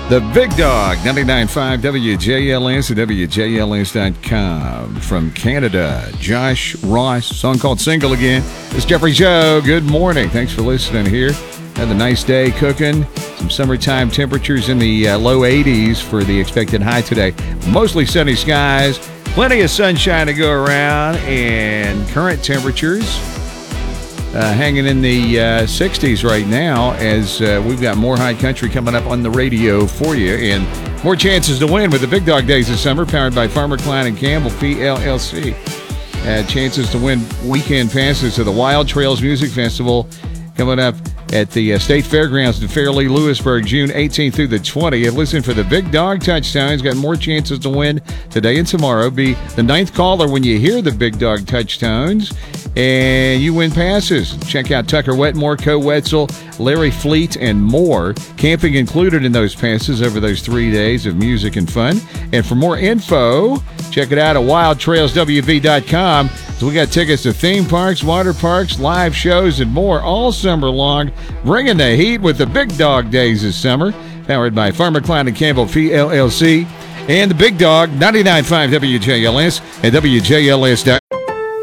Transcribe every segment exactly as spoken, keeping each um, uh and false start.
The Big Dog, ninety-nine point five W J L S and W J L S dot com. From Canada, Josh Ross, song called Single Again. It's Jeffrey Joe. Good morning. Thanks for listening here. Had a nice day cooking. Some summertime temperatures in the uh, low eighties for the expected high today. Mostly sunny skies. Plenty of sunshine to go around. And current temperatures Uh, hanging in the uh, sixties right now as uh, we've got more high country coming up on the radio for you and more chances to win with the Big Dog Days of Summer powered by Farmer Klein and Campbell P L L C. Uh, chances to win weekend passes to the Wild Trails Music Festival coming up at the uh, State Fairgrounds in Fairleigh, Lewisburg, June eighteenth through the twentieth. Listen for the Big Dog Touchdowns. Got more chances to win today and tomorrow. Be the ninth caller when you hear the Big Dog Touchstones, and you win passes. Check out Tucker Wetmore, Co Wetzel, Larry Fleet, and more. Camping included in those passes over those three days of music and fun. And for more info, check it out at wild trails w v dot com. So we got tickets to theme parks, water parks, live shows, and more all summer long. Bringing the heat with the Big Dog Days this summer. Powered by Farmer Klein and Campbell P L L C. And the Big Dog, ninety-nine point five W J L S and W J L S dot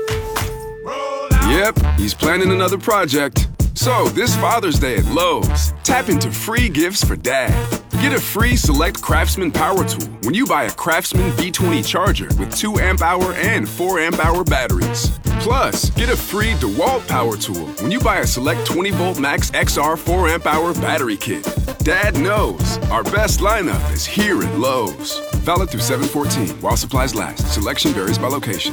com. Yep, he's planning another project. So, this Father's Day at Lowe's, tap into free gifts for Dad. Get a free Select Craftsman power tool when you buy a Craftsman B twenty charger with two amp hour and four amp hour batteries. Plus, get a free DeWalt power tool when you buy a Select twenty volt Max X R four amp hour battery kit. Dad knows our best lineup is here at Lowe's. Valid through seven fourteen while supplies last. Selection varies by location.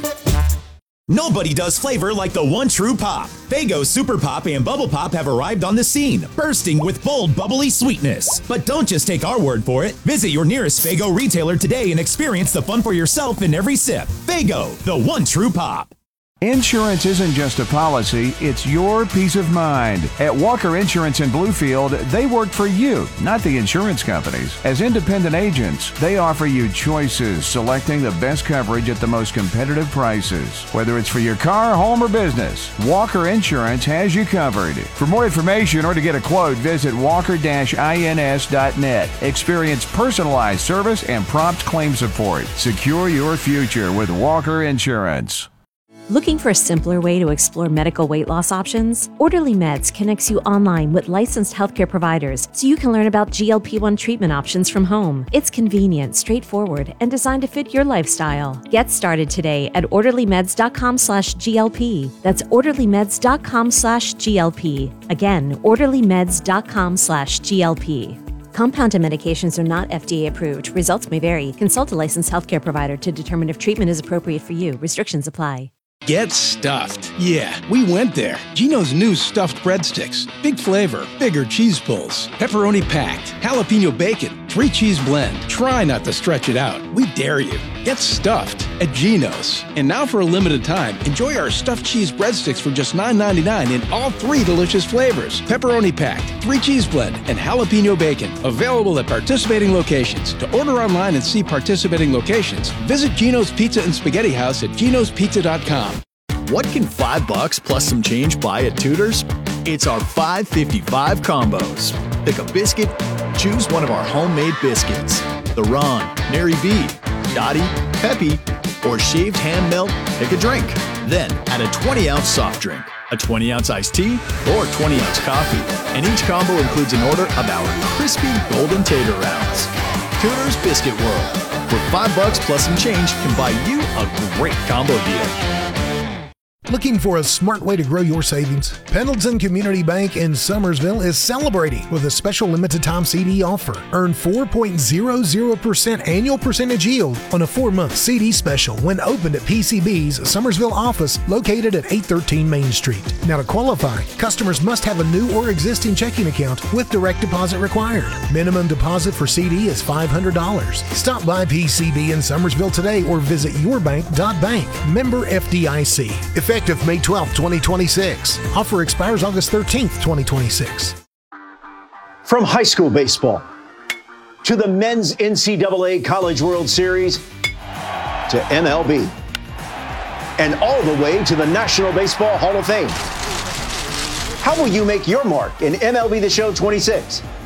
Nobody does flavor like the one true pop. Faygo Super Pop and Bubble Pop have arrived on the scene, bursting with bold, bubbly sweetness. But don't just take our word for it. Visit your nearest Faygo retailer today and experience the fun for yourself in every sip. Faygo, the one true pop. Insurance isn't just a policy, it's your peace of mind. At Walker Insurance in Bluefield, they work for you, not the insurance companies. As independent agents, they offer you choices, selecting the best coverage at the most competitive prices. Whether it's for your car, home, or business, Walker Insurance has you covered. For more information or to get a quote, visit walker dash ins dot net. Experience personalized service and prompt claim support. Secure your future with Walker Insurance. Looking for a simpler way to explore medical weight loss options? Orderly Meds connects you online with licensed healthcare providers so you can learn about G L P one treatment options from home. It's convenient, straightforward, and designed to fit your lifestyle. Get started today at orderly meds dot com slash G L P. That's orderly meds dot com slash G L P. Again, orderly meds dot com slash G L P. Compounded medications are not F D A approved. Results may vary. Consult a licensed healthcare provider to determine if treatment is appropriate for you. Restrictions apply. Get stuffed. Yeah, we went there. Geno's new stuffed breadsticks. Big flavor, bigger cheese pulls, pepperoni packed, jalapeno bacon, three cheese blend. Try not to stretch it out. We dare you. Get stuffed at Geno's. And now for a limited time, enjoy our stuffed cheese breadsticks for just nine ninety-nine in all three delicious flavors. Pepperoni packed, three cheese blend, and jalapeno bacon. Available at participating locations. To order online and see participating locations, visit Geno's Pizza and Spaghetti House at genos pizza dot com. What can five bucks plus some change buy at Tudor's? It's our five fifty-five combos. Pick a biscuit, choose one of our homemade biscuits. The Ron, Mary B, Dottie, Peppy, or shaved ham melt, pick a drink. Then add a twenty ounce soft drink, a twenty ounce iced tea, or twenty ounce coffee. And each combo includes an order of our crispy golden tater rounds. Tudor's Biscuit World, where five bucks plus some change can buy you a great combo deal. Looking for a smart way to grow your savings? Pendleton Community Bank in Summersville is celebrating with a special limited time C D offer. Earn four point zero zero percent annual percentage yield on a four-month C D special when opened at P C B's Summersville office located at eight thirteen Main Street. Now to qualify, customers must have a new or existing checking account with direct deposit required. Minimum deposit for C D is five hundred dollars. Stop by P C B in Summersville today or visit your bank dot bank. Member F D I C. Effective May twelfth, twenty twenty-six. Offer expires August thirteenth, twenty twenty-six. From high school baseball to the men's N C double A College World Series to M L B and all the way to the National Baseball Hall of Fame. How will you make your mark in M L B The Show twenty-six?